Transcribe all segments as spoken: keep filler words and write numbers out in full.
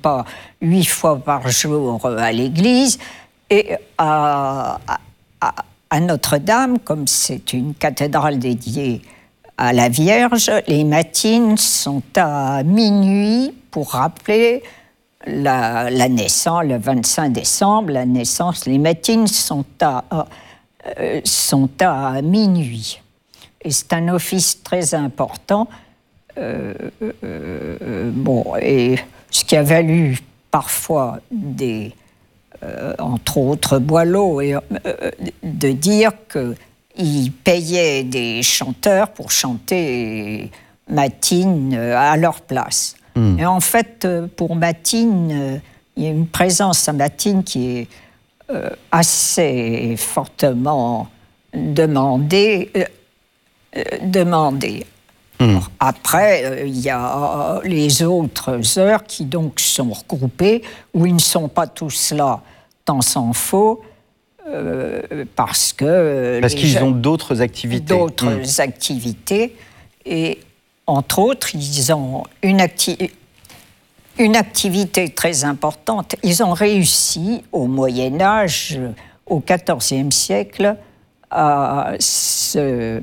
pas huit fois par jour à l'église. Et à, à, à Notre-Dame, comme c'est une cathédrale dédiée à la Vierge, les matines sont à minuit pour rappeler la, la naissance, le vingt-cinq décembre, la naissance. Les matines sont à, euh, sont à minuit. Et c'est un office très important. Euh, euh, bon, et ce qui a valu parfois des, euh, entre autres Boileau, et, euh, de dire qu'ils payaient des chanteurs pour chanter matines à leur place. Mmh. Et en fait, pour matines, il y a une présence à matines qui est euh, assez fortement demandée. Euh, euh, demandée. Mmh. Après, il euh, y a les autres heures qui donc sont regroupées, où ils ne sont pas tous là, tant s'en faut, euh, parce que... Parce qu'ils ont d'autres activités. D'autres mmh. activités, et entre autres, ils ont une, acti- une activité très importante. Ils ont réussi, au Moyen-Âge, au quatorzième siècle, à se...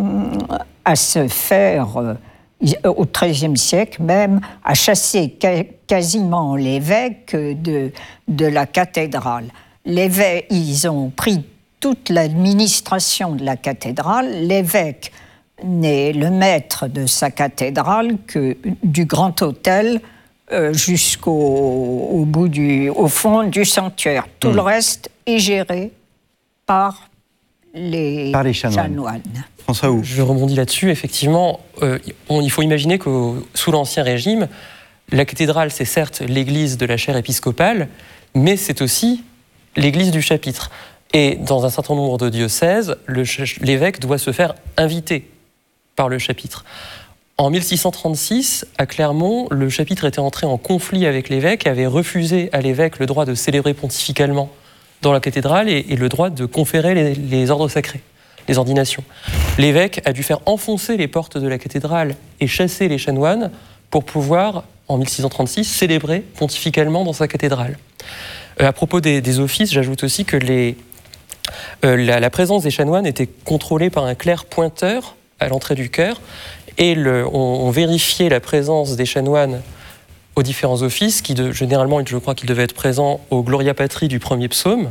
à se faire, euh, au treizième siècle même, à chasser ca- quasiment l'évêque de, de la cathédrale. L'évêque, ils ont pris toute l'administration de la cathédrale. L'évêque n'est le maître de sa cathédrale que du grand autel euh, jusqu'au au bout du, au fond du sanctuaire. Tout mmh. le reste est géré par les, par les chanoines. chanoines. François Hou. Je rebondis là-dessus. Effectivement, euh, on, il faut imaginer que sous l'Ancien Régime, la cathédrale, c'est certes l'église de la chaire épiscopale, mais c'est aussi l'église du chapitre. Et dans un certain nombre de diocèses, le, l'évêque doit se faire inviter par le chapitre. En mille six cent trente-six, à Clermont, le chapitre était entré en conflit avec l'évêque et avait refusé à l'évêque le droit de célébrer pontificalement dans la cathédrale et, et le droit de conférer les, les ordres sacrés, les ordinations. L'évêque a dû faire enfoncer les portes de la cathédrale et chasser les chanoines pour pouvoir, en mille six cent trente-six, célébrer pontificalement dans sa cathédrale. Euh, à propos des, des offices, j'ajoute aussi que les, euh, la, la présence des chanoines était contrôlée par un clerc pointeur à l'entrée du chœur et le, on, on vérifiait la présence des chanoines aux différents offices, qui de, généralement, je crois qu'ils devaient être présents au Gloria Patri du premier psaume,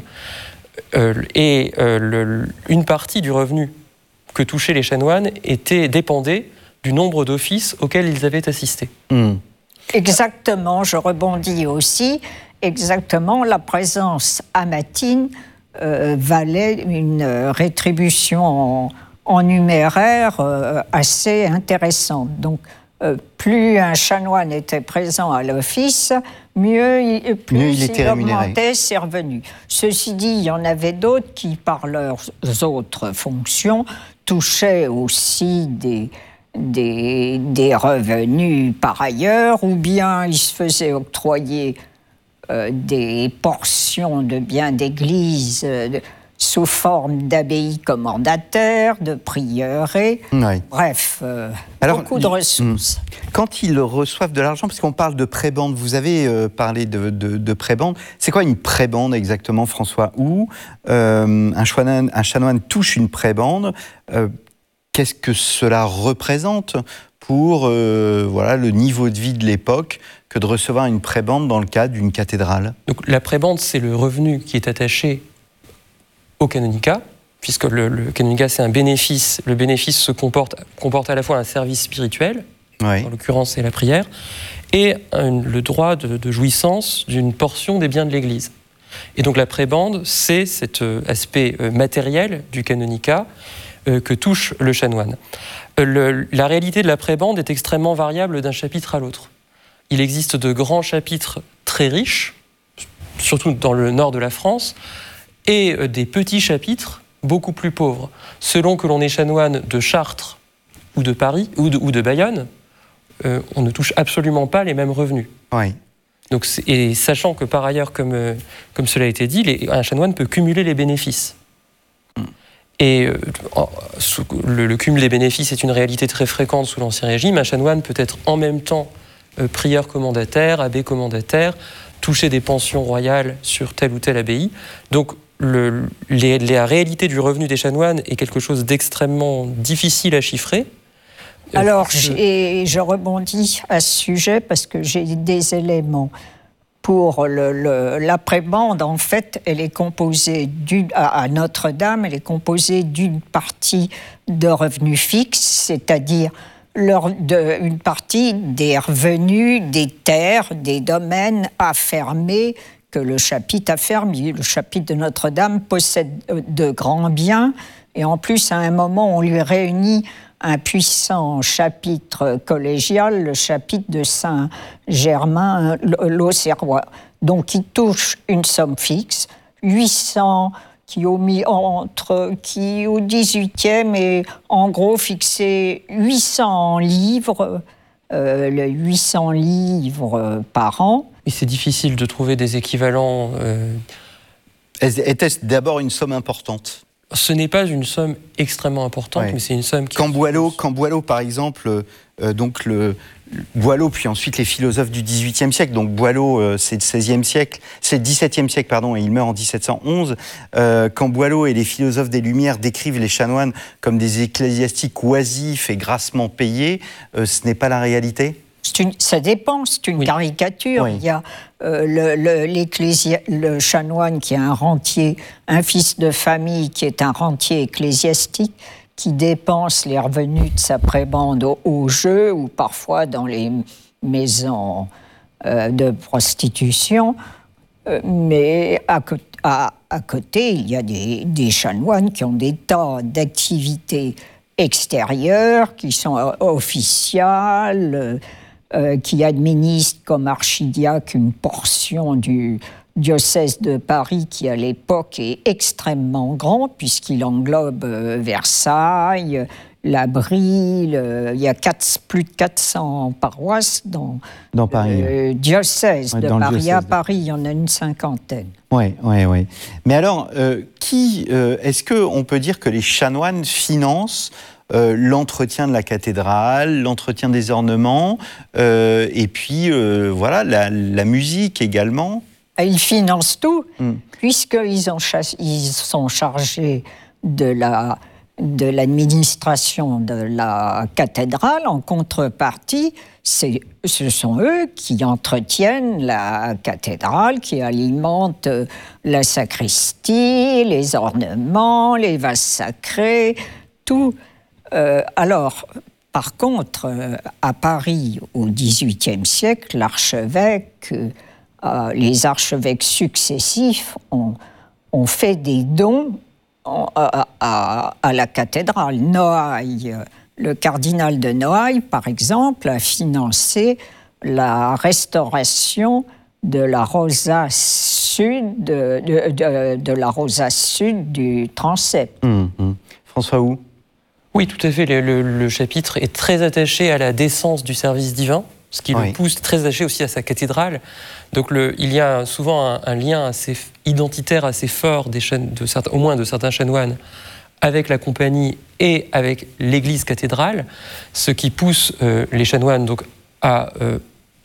euh, et euh, le, une partie du revenu que touchaient les chanoines était, dépendait du nombre d'offices auxquels ils avaient assisté. Mmh. Exactement, je rebondis aussi, exactement, la présence à matines euh, valait une rétribution en, en numéraire euh, assez intéressante. Donc, Euh, plus un chanoine était présent à l'office, mieux il, plus mieux il, il augmentait ses revenus. Ceci dit, il y en avait d'autres qui, par leurs autres fonctions, touchaient aussi des, des, des revenus par ailleurs, ou bien ils se faisaient octroyer euh, des portions de biens d'église euh, sous forme d'abbayes commendataires, de prieurés, oui. bref, euh, Alors, beaucoup de ressources. Quand ils reçoivent de l'argent, parce qu'on parle de prébende, vous avez euh, parlé de, de, de prébende, c'est quoi une prébende exactement, François Hou ? euh, un, chanoine, un chanoine touche une prébende, euh, qu'est-ce que cela représente pour euh, voilà, le niveau de vie de l'époque que de recevoir une prébende dans le cadre d'une cathédrale ? Donc, la prébende, c'est le revenu qui est attaché au canonicat, puisque le, le canonicat, c'est un bénéfice. Le bénéfice se comporte, comporte à la fois un service spirituel, oui. en l'occurrence, c'est la prière, et un, le droit de, de jouissance d'une portion des biens de l'Église. Et donc la prébende, c'est cet euh, aspect euh, matériel du canonicat euh, que touche le chanoine. Euh, le, la réalité de la prébende est extrêmement variable d'un chapitre à l'autre. Il existe de grands chapitres très riches, surtout dans le nord de la France, et des petits chapitres beaucoup plus pauvres. Selon que l'on est chanoine de Chartres ou de Paris ou de, ou de Bayonne, euh, on ne touche absolument pas les mêmes revenus. Oui. Donc, et sachant que par ailleurs, comme, euh, comme cela a été dit, les, un chanoine peut cumuler les bénéfices. Mm. Et euh, le, le cumul des bénéfices est une réalité très fréquente sous l'Ancien Régime. Un chanoine peut être en même temps euh, prieur commandataire, abbé commandataire, toucher des pensions royales sur telle ou telle abbaye. Donc le, les, la réalité du revenu des chanoines est quelque chose d'extrêmement difficile à chiffrer. Alors, je... je rebondis à ce sujet parce que j'ai des éléments. Pour le, le, la prébende, en fait, elle est composée d'une, à Notre-Dame, elle est composée d'une partie de revenus fixes, c'est-à-dire leur, de, une partie des revenus des terres, des domaines affermés que le chapitre a fermés. Le chapitre de Notre-Dame possède de grands biens et en plus, à un moment, on lui réunit un puissant chapitre collégial, le chapitre de Saint-Germain, l'Auxerrois. Donc, il touche une somme fixe, huit cents, qui au, entre, qui au dix-huitième est en gros fixé huit cents livres, euh, le huit cents livres par an. Et c'est difficile de trouver des équivalents. Euh... Était-ce d'abord une somme importante ? Ce n'est pas une somme extrêmement importante, ouais. mais c'est une somme qui... Quand Boileau, quand Boileau par exemple, euh, donc le, Boileau, puis ensuite les philosophes du dix-huitième siècle, donc Boileau, euh, c'est le seizième siècle, c'est le dix-septième siècle, pardon, et il meurt en dix-sept cent onze. Euh, quand Boileau et les philosophes des Lumières décrivent les chanoines comme des ecclésiastiques oisifs et grassement payés, euh, ce n'est pas la réalité ? Une, ça dépend, c'est une oui. caricature. Oui. Il y a euh, le, le, le chanoine qui est un rentier, un fils de famille qui est un rentier ecclésiastique, qui dépense les revenus de sa prébende au, au jeu ou parfois dans les maisons euh, de prostitution. Euh, mais à, à, à côté, il y a des, des chanoines qui ont des tas d'activités extérieures, qui sont officiales, Euh, qui administre comme archidiacre une portion du diocèse de Paris qui, à l'époque, est extrêmement grand, puisqu'il englobe euh, Versailles, la Brie, le, il y a quatre, plus de quatre cents paroisses dans, dans Paris. le diocèse ouais, de Paris. Diocèse à Paris, il y en a une cinquantaine. Oui, oui, oui. Mais alors, euh, qui, euh, est-ce qu'on peut dire que les chanoines financent Euh, l'entretien de la cathédrale, l'entretien des ornements, euh, et puis euh, voilà, la, la musique également. Ils financent tout, mm. puisqu'ils ont chass- ils sont chargés de, la, de l'administration de la cathédrale. En contrepartie, c'est, ce sont eux qui entretiennent la cathédrale, qui alimentent la sacristie, les ornements, les vases sacrés, tout. Euh, alors, par contre, euh, à Paris, au dix-huitième siècle, l'archevêque, euh, les archevêques successifs ont, ont fait des dons en, à, à, à la cathédrale. Noailles, le cardinal de Noailles, par exemple, a financé la restauration de la rosace sud, de, de, de, de la rosace sud du transept. Mmh, mmh. François Hou ? Oui, tout à fait. Le, le, le chapitre est très attaché à la décence du service divin, ce qui oui. le pousse très attaché aussi à sa cathédrale. Donc le, il y a souvent un, un lien assez identitaire assez fort, des chaînes, de certains, au moins de certains chanoines, avec la compagnie et avec l'église cathédrale, ce qui pousse euh, les chanoines donc, à, euh,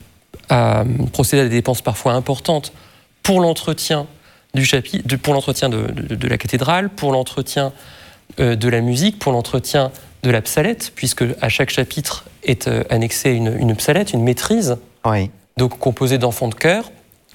à procéder à des dépenses parfois importantes pour l'entretien du chapitre, pour l'entretien de, de, de la cathédrale, pour l'entretien de la musique, pour l'entretien de la psalette, puisque à chaque chapitre est euh, annexée une, une psalette, une maîtrise, oui. donc composée d'enfants de chœur,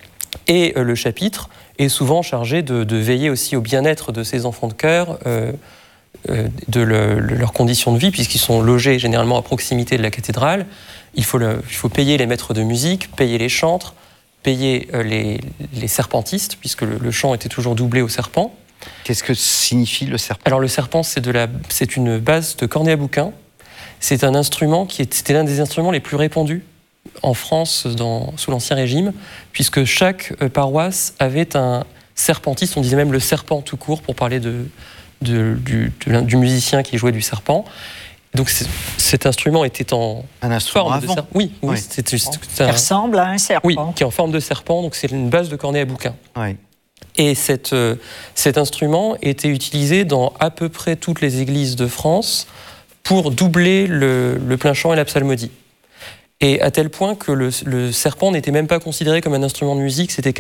et euh, le chapitre est souvent chargé de, de veiller aussi au bien-être de ces enfants de chœur, euh, euh, de le, le, leurs conditions de vie, puisqu'ils sont logés généralement à proximité de la cathédrale. Il faut, le, il faut payer les maîtres de musique, payer les chantres, payer euh, les, les serpentistes, puisque le, le chant était toujours doublé au serpent. Qu'est-ce que signifie le serpent ? Alors le serpent, c'est, de la, c'est une base de cornet à bouquin. C'est un instrument qui est, c'était l'un des instruments les plus répandus en France dans, sous l'Ancien Régime, puisque chaque paroisse avait un serpentiste, on disait même le serpent tout court pour parler de, de, du, de, du musicien qui jouait du serpent. Donc cet instrument était en un forme avant. de serpent. Oui, oui, oui. c'est, c'est, c'est, c'est un... Ça ressemble à un serpent. Oui, qui est en forme de serpent, donc c'est une base de cornet à bouquin. Oui. Et cette, euh, cet instrument était utilisé dans à peu près toutes les églises de France pour doubler le, le plain chant et la psalmodie. Et à tel point que le, le serpent n'était même pas considéré comme un instrument de musique, c'était